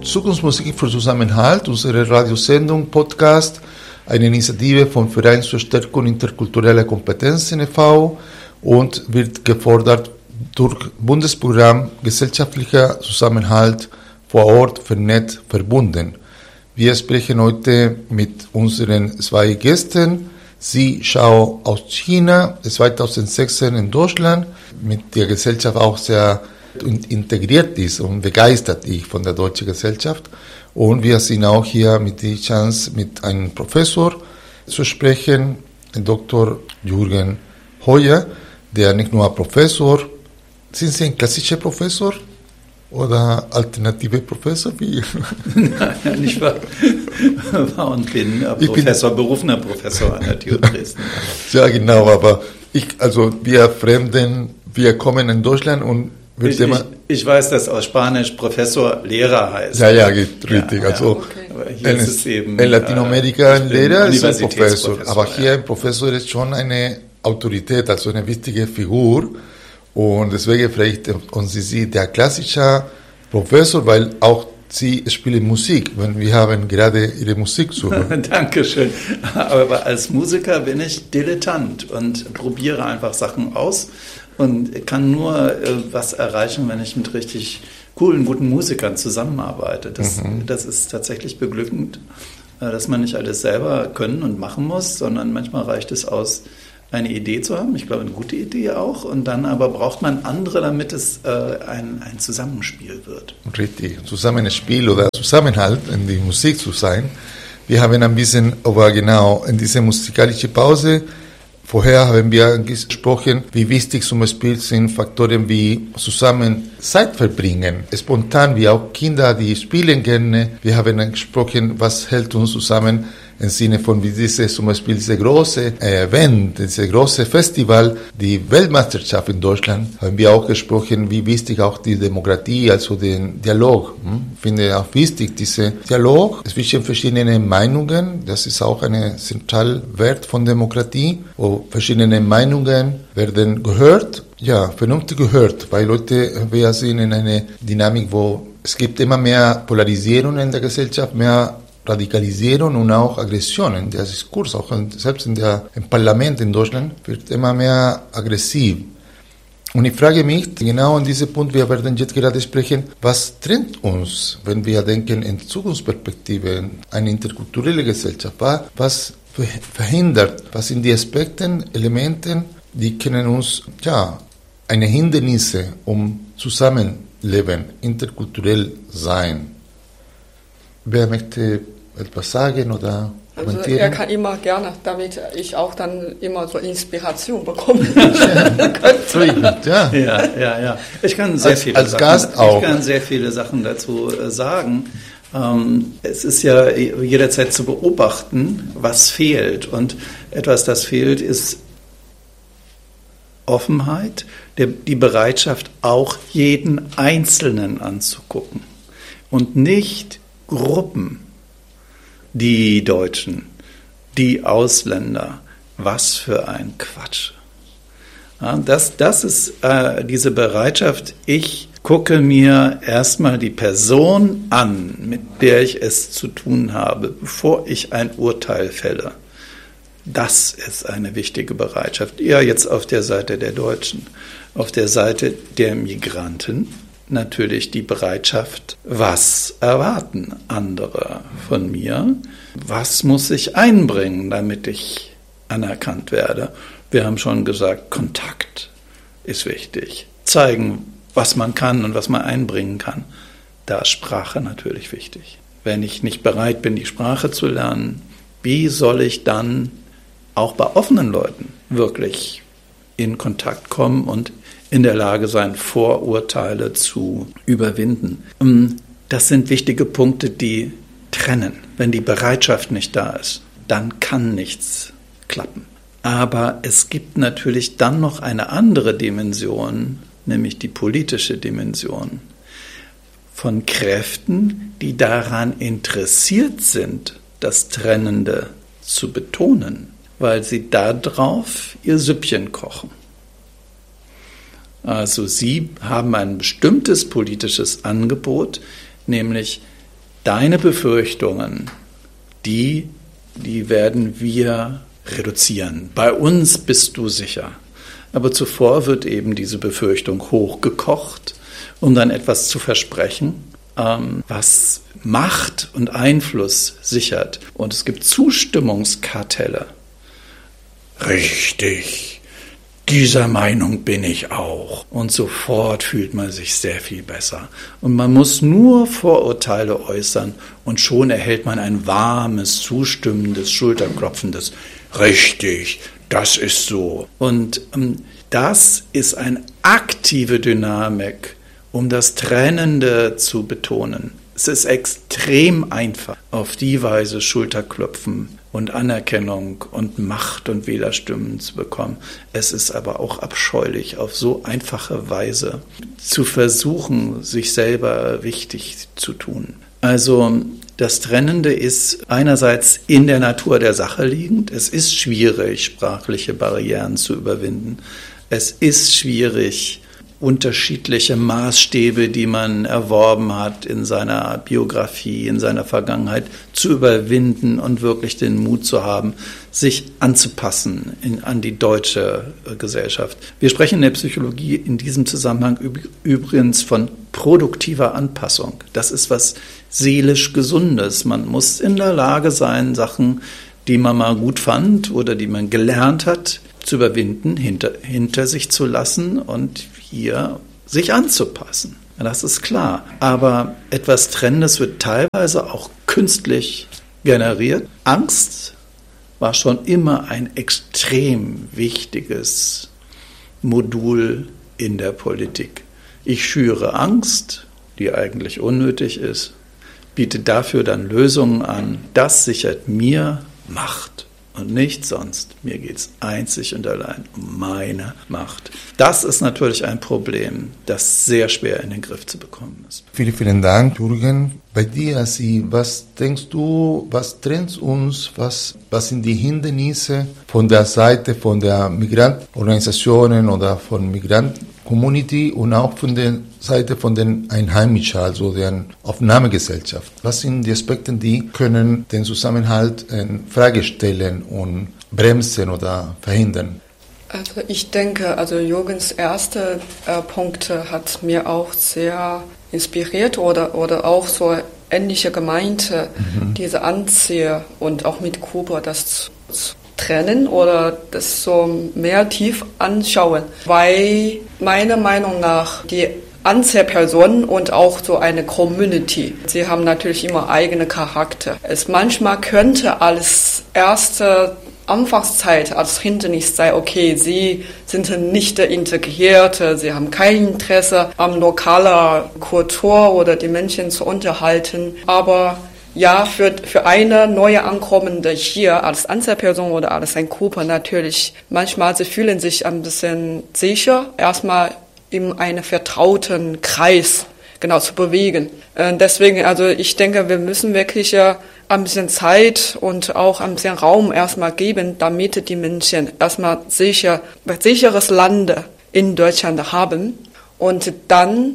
Zukunftsmusik für Zusammenhalt, unsere Radiosendung, Podcast, eine Initiative vom Verein zur Stärkung interkultureller Kompetenzen e.V. und wird gefordert durch Bundesprogramm Gesellschaftlicher Zusammenhalt vor Ort, vernetzt, verbunden. Wir sprechen heute mit unseren zwei Gästen. Sie Shao aus China, 2016 in Deutschland, mit der Gesellschaft auch sehr integriert ist und begeistert ist von der deutschen Gesellschaft. Und wir sind auch hier mit der Chance, mit einem Professor zu sprechen, Dr. Jürgen Heuer, der nicht nur Professor, sind Sie ein klassischer Professor oder alternative Professor? Wie? Nein, ich war und bin Professor, berufener Professor an der TU Dresden. Ja, genau, aber wir Fremden, wir kommen in Deutschland und ich weiß, dass aus Spanisch Professor Lehrer heißt. Ja, richtig. Ja, okay. Aber hier ist es eben, in Lateinamerika ein Lehrer ist ein Professor. Aber hier ein Professor ist schon eine Autorität, also eine wichtige Figur. Und deswegen vielleicht und Sie der klassische Professor, weil auch Sie spielen Musik, wenn wir haben gerade Ihre Musik zu hören. Dankeschön. Aber als Musiker bin ich Dilettant und probiere einfach Sachen aus und kann nur was erreichen, wenn ich mit richtig coolen, guten Musikern zusammenarbeite. Das ist tatsächlich beglückend, dass man nicht alles selber können und machen muss, sondern manchmal reicht es aus, eine Idee zu haben, ich glaube eine gute Idee auch, und dann aber braucht man andere, damit es ein Zusammenspiel wird. Richtig, Zusammenspiel oder Zusammenhalt in die Musik zu sein. Wir haben ein bisschen, aber genau in dieser musikalischen Pause, vorher haben wir gesprochen, wie wichtig zum Beispiel sind Faktoren wie zusammen Zeit verbringen, spontan, wie auch Kinder, die spielen gerne. Wir haben gesprochen, was hält uns zusammen im Sinne von wie zum Beispiel diese große Event, diese große Festival, die Weltmeisterschaft in Deutschland, haben wir auch gesprochen, wie wichtig auch die Demokratie, also den Dialog. Ich finde auch wichtig, dieser Dialog zwischen verschiedenen Meinungen, das ist auch ein zentraler Wert von Demokratie, wo verschiedene Meinungen werden gehört, ja, vernünftig gehört, weil Leute, wir sind in einer Dynamik, wo es gibt immer mehr Polarisierung in der Gesellschaft, mehr Radikalisierung und auch Aggression in der Diskurs, auch selbst im Parlament in Deutschland, wird immer mehr aggressiv. Und ich frage mich, genau an diesem Punkt, wir werden jetzt gerade sprechen, was trennt uns, wenn wir denken in Zukunftsperspektive, eine interkulturelle Gesellschaft, was verhindert, was sind die Aspekte, Elemente, die können uns, eine Hindernisse, um zusammenleben, interkulturell sein. Wer möchte etwas sagen oder kommentieren? Er kann immer gerne, damit ich auch dann immer so Inspiration bekomme. Ja. Ich kann sehr viele Sachen dazu sagen. Es ist ja jederzeit zu beobachten, was fehlt. Und etwas, das fehlt, ist Offenheit, die Bereitschaft, auch jeden Einzelnen anzugucken und nicht Gruppen, die Deutschen, die Ausländer, was für ein Quatsch. Ja, das ist diese Bereitschaft, ich gucke mir erstmal die Person an, mit der ich es zu tun habe, bevor ich ein Urteil fälle. Das ist eine wichtige Bereitschaft. Ja, jetzt auf der Seite der Deutschen, auf der Seite der Migranten. Natürlich die Bereitschaft, was erwarten andere von mir? Was muss ich einbringen, damit ich anerkannt werde? Wir haben schon gesagt, Kontakt ist wichtig. Zeigen, was man kann und was man einbringen kann. Da ist Sprache natürlich wichtig. Wenn ich nicht bereit bin, die Sprache zu lernen, wie soll ich dann auch bei offenen Leuten wirklich in Kontakt kommen und in der Lage sein, Vorurteile zu überwinden. Das sind wichtige Punkte, die trennen. Wenn die Bereitschaft nicht da ist, dann kann nichts klappen. Aber es gibt natürlich dann noch eine andere Dimension, nämlich die politische Dimension von Kräften, die daran interessiert sind, das Trennende zu betonen, weil sie darauf ihr Süppchen kochen. Also sie haben ein bestimmtes politisches Angebot, nämlich deine Befürchtungen, die werden wir reduzieren. Bei uns bist du sicher. Aber zuvor wird eben diese Befürchtung hochgekocht, um dann etwas zu versprechen, was Macht und Einfluss sichert. Und es gibt Zustimmungskartelle. Richtig, dieser Meinung bin ich auch. Und sofort fühlt man sich sehr viel besser. Und man muss nur Vorurteile äußern und schon erhält man ein warmes, zustimmendes, schulterklopfendes Richtig, das ist so. Und das ist eine aktive Dynamik, um das Trennende zu betonen. Es ist extrem einfach, auf die Weise Schulterklopfen und Anerkennung und Macht und Wählerstimmen zu bekommen. Es ist aber auch abscheulich, auf so einfache Weise zu versuchen, sich selber wichtig zu tun. Also das Trennende ist einerseits in der Natur der Sache liegend. Es ist schwierig, sprachliche Barrieren zu überwinden. Es ist schwierig, unterschiedliche Maßstäbe, die man erworben hat in seiner Biografie, in seiner Vergangenheit, zu überwinden und wirklich den Mut zu haben, sich anzupassen an die deutsche Gesellschaft. Wir sprechen in der Psychologie in diesem Zusammenhang übrigens von produktiver Anpassung. Das ist was seelisch Gesundes. Man muss in der Lage sein, Sachen, die man mal gut fand oder die man gelernt hat, zu überwinden, hinter sich zu lassen und hier sich anzupassen. Das ist klar. Aber etwas Trennendes wird teilweise auch künstlich generiert. Angst war schon immer ein extrem wichtiges Modul in der Politik. Ich schüre Angst, die eigentlich unnötig ist, biete dafür dann Lösungen an. Das sichert mir Macht. Und nichts sonst. Mir geht es einzig und allein um meine Macht. Das ist natürlich ein Problem, das sehr schwer in den Griff zu bekommen ist. Vielen, vielen Dank, Jürgen. Bei dir, was denkst du, was trennt uns, was sind die Hindernisse von der Seite von der Migrantenorganisationen oder von Migranten-Community und auch von der Seite von den Einheimischen, also der Aufnahmegesellschaft? Was sind die Aspekte, die können den Zusammenhalt in Frage stellen und bremsen oder verhindern? Also ich denke, Jürgens erste Punkt hat mir auch sehr inspiriert oder auch so ähnliche Gemeinte, diese Anziehung und auch mit Kuba das zu trennen oder das so mehr tief anschauen, weil meiner Meinung nach die Einzelpersonen und auch so eine Community, sie haben natürlich immer eigene Charakter. Manchmal könnte als erste Anfangszeit als Hindernis sei, okay, sie sind nicht integriert, sie haben kein Interesse an lokaler Kultur oder die Menschen zu unterhalten, aber ja, für eine neue Ankommende hier als Einzelperson oder als eine Gruppe natürlich, manchmal sie fühlen sich ein bisschen sicher, erstmal in einem vertrauten Kreis zu bewegen. Deswegen, ich denke, wir müssen wirklich ein bisschen Zeit und auch ein bisschen Raum erstmal geben, damit die Menschen erstmal sicheres Land in Deutschland haben und dann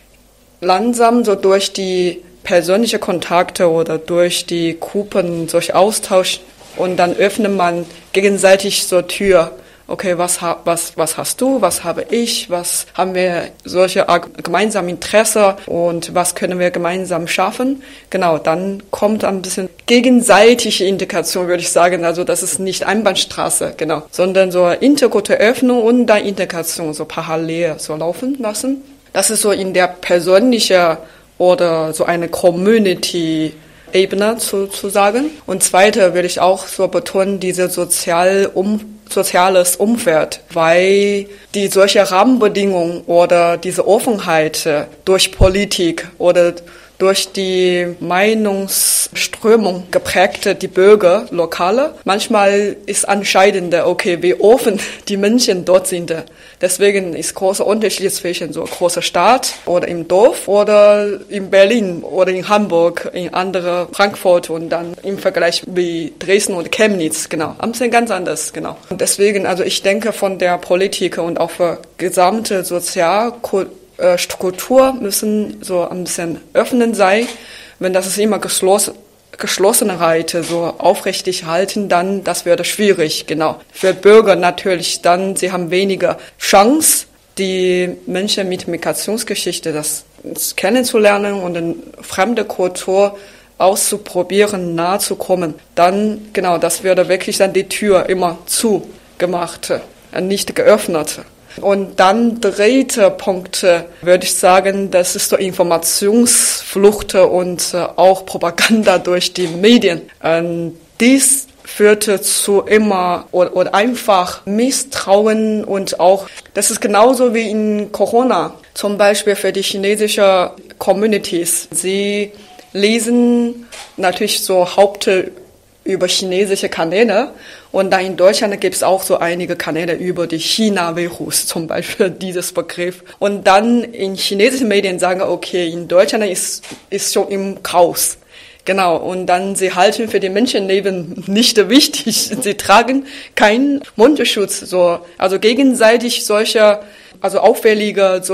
langsam so durch die persönliche Kontakte oder durch die Gruppen, solch Austausch und dann öffnet man gegenseitig so Tür. Okay, was hast du, was habe ich, was haben wir solche gemeinsame Interesse und was können wir gemeinsam schaffen? Genau, dann kommt ein bisschen gegenseitige Integration, würde ich sagen. Also das ist nicht Einbahnstraße, genau, sondern so integrierte Öffnung und dann Integration so parallel so laufen lassen. Das ist so in der persönlichen oder so eine Community-Ebene zu sagen. Und zweite würde ich auch so betonen, diese soziales Umfeld, weil die solche Rahmenbedingungen oder diese Offenheit durch Politik oder durch die Meinungsströmung geprägte die Bürger, Lokale. Manchmal ist entscheidend, okay, wie offen die Menschen dort sind. Deswegen ist großer Unterschied zwischen so großer Stadt oder im Dorf oder in Berlin oder in Hamburg, in andere Frankfurt und dann im Vergleich wie Dresden und Chemnitz, genau. Ein bisschen ganz anders, genau. Und deswegen, ich denke von der Politik und auch für gesamte Sozialkultur müssen so ein bisschen öffnen sein wenn das ist immer Geschlossenheit so aufrichtig halten, dann das wäre schwierig, genau. Für Bürger natürlich dann, sie haben weniger Chance, die Menschen mit Migrationsgeschichte das kennenzulernen und eine fremde Kultur auszuprobieren, nahe zu kommen. Dann, genau, das würde wirklich dann die Tür immer zugemacht, nicht geöffnet. Und dann dritte Punkt, würde ich sagen, das ist so Informationsflucht und auch Propaganda durch die Medien. Dies führte zu immer oder einfach Misstrauen und auch, das ist genauso wie in Corona, zum Beispiel für die chinesische Communities. Sie lesen natürlich so über chinesische Kanäle und dann in Deutschland gibt es auch so einige Kanäle über die China-Virus, zum Beispiel dieses Begriff. Und dann in chinesischen Medien sagen, okay, in Deutschland ist schon im Chaos. Genau, und dann sie halten für die Menschenleben nicht wichtig. Sie tragen keinen Mundschutz, so, also gegenseitig solche auffällige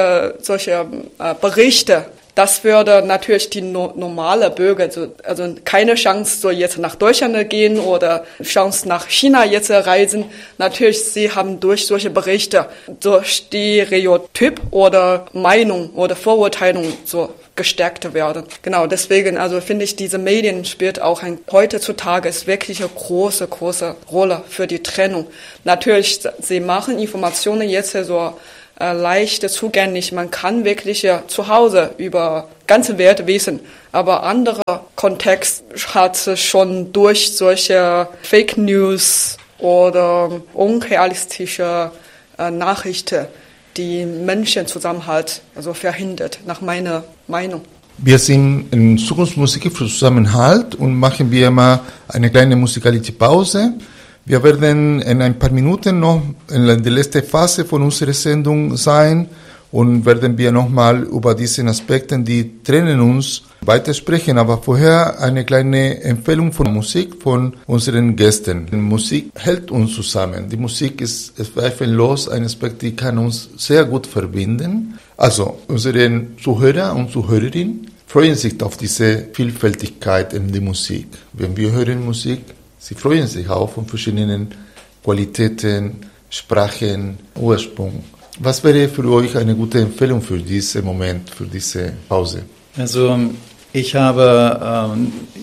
Berichte. Das würde natürlich die normale Bürger, also keine Chance, so jetzt nach Deutschland gehen oder Chance nach China jetzt reisen. Natürlich, sie haben durch solche Berichte, durch Stereotyp oder Meinung oder Vorurteilung so gestärkt werden. Genau, deswegen, also finde ich, diese Medien spielt auch heutzutage ist wirklich eine große Rolle für die Trennung. Natürlich, sie machen Informationen jetzt so leicht zugänglich. Man kann wirklich zu Hause über ganze Welt wissen, aber anderer Kontext hat schon durch solche Fake News oder unrealistische Nachrichten die Menschenzusammenhalt also verhindert, nach meiner Meinung. Wir sind in Zukunftsmusik für Zusammenhalt und machen wir immer eine kleine musikalische Pause. Wir werden in ein paar Minuten noch in der letzten Phase von unserer Sendung sein und werden wir nochmal über diese Aspekte, die trennen uns, weitersprechen. Aber vorher eine kleine Empfehlung von Musik von unseren Gästen. Die Musik hält uns zusammen. Die Musik ist zweifellos ein Aspekt, die kann uns sehr gut verbinden. Also unsere Zuhörer und Zuhörerinnen freuen sich auf diese Vielfältigkeit in der Musik. Wenn wir hören Musik, sie freuen sich auch von verschiedenen Qualitäten, Sprachen, Ursprung. Was wäre für euch eine gute Empfehlung für diesen Moment, für diese Pause? Also ich habe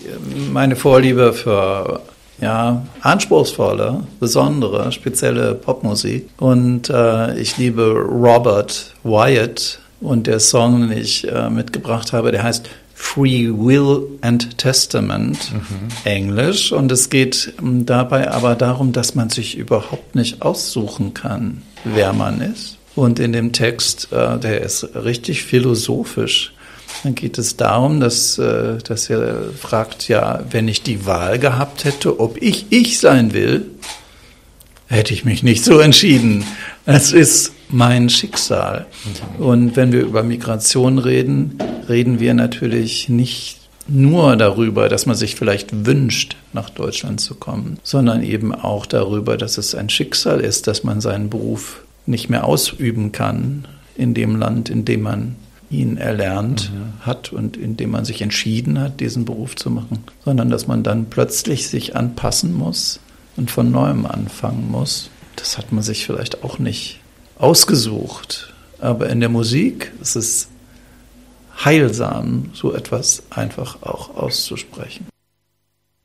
meine Vorliebe für anspruchsvolle, besondere, spezielle Popmusik. Und ich liebe Robert Wyatt. Und der Song, den ich mitgebracht habe, der heißt Free Will and Testament, Englisch. Und es geht dabei aber darum, dass man sich überhaupt nicht aussuchen kann, wer man ist. Und in dem Text, der ist richtig philosophisch, dann geht es darum, dass er fragt, ja, wenn ich die Wahl gehabt hätte, ob ich sein will, hätte ich mich nicht so entschieden. Es ist mein Schicksal. Und wenn wir über Migration reden wir natürlich nicht nur darüber, dass man sich vielleicht wünscht, nach Deutschland zu kommen, sondern eben auch darüber, dass es ein Schicksal ist, dass man seinen Beruf nicht mehr ausüben kann in dem Land, in dem man ihn erlernt hat und in dem man sich entschieden hat, diesen Beruf zu machen, sondern dass man dann plötzlich sich anpassen muss und von Neuem anfangen muss. Das hat man sich vielleicht auch nicht ausgesucht, aber in der Musik ist es heilsam, so etwas einfach auch auszusprechen.